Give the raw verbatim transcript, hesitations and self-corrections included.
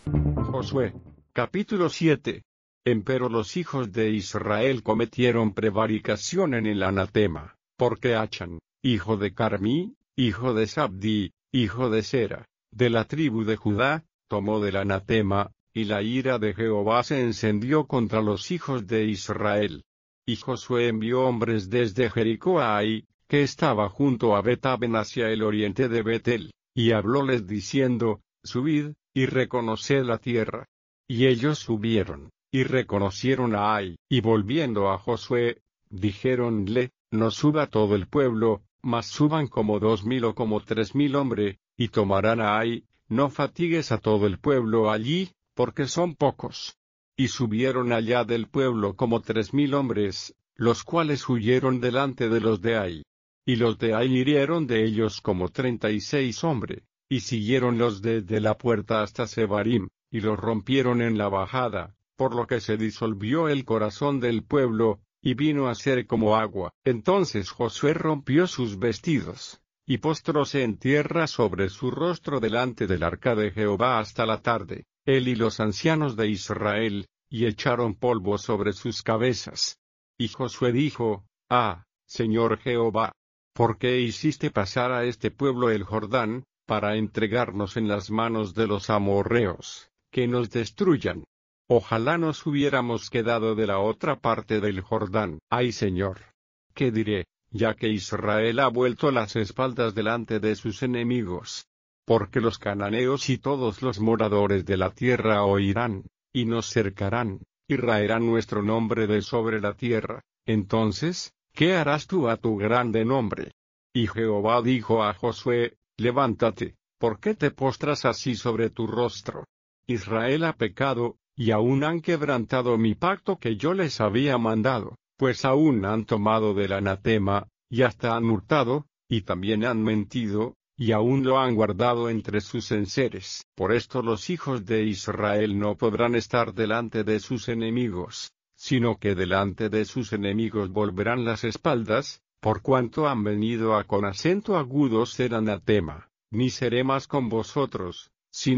Josué, capítulo siete. Empero los hijos de Israel cometieron prevaricación en el anatema, porque Achan, hijo de Carmí, hijo de Sabdi, hijo de Sera, de la tribu de Judá, tomó del anatema, y la ira de Jehová se encendió contra los hijos de Israel. Y Josué envió hombres desde Jericó a Ai, que estaba junto a Bet-aven hacia el oriente de Betel, y hablóles diciendo, subid, y reconoced la tierra. Y ellos subieron, y reconocieron a Ai, y volviendo a Josué, dijéronle, no suba todo el pueblo, mas suban como dos mil o como tres mil hombres, y tomarán a Ai, no fatigues a todo el pueblo allí, porque son pocos. Y subieron allá del pueblo como tres mil hombres, los cuales huyeron delante de los de Ai. Y los de Ai hirieron de ellos como treinta y seis hombres, y siguieron los desde la puerta hasta Sebarim, y los rompieron en la bajada, por lo que se disolvió el corazón del pueblo, y vino a ser como agua. Entonces Josué rompió sus vestidos, y postróse en tierra sobre su rostro delante del arca de Jehová hasta la tarde, él y los ancianos de Israel, y echaron polvo sobre sus cabezas. Y Josué dijo, Ah, Señor Jehová, ¿por qué hiciste pasar a este pueblo el Jordán, para entregarnos en las manos de los amorreos, que nos destruyan? Ojalá nos hubiéramos quedado de la otra parte del Jordán. Ay Señor, ¿qué diré, ya que Israel ha vuelto las espaldas delante de sus enemigos? Porque los cananeos y todos los moradores de la tierra oirán, y nos cercarán, y raerán nuestro nombre de sobre la tierra. Entonces, ¿qué harás tú a tu grande nombre? Y Jehová dijo a Josué, levántate, ¿por qué te postras así sobre tu rostro? Israel ha pecado, y aún han quebrantado mi pacto que yo les había mandado, pues aún han tomado del anatema, y hasta han hurtado, y también han mentido, y aún lo han guardado entre sus enseres. Por esto los hijos de Israel no podrán estar delante de sus enemigos, sino que delante de sus enemigos volverán las espaldas, por cuanto han venido a con acento agudo ser anatema, ni seré más con vosotros,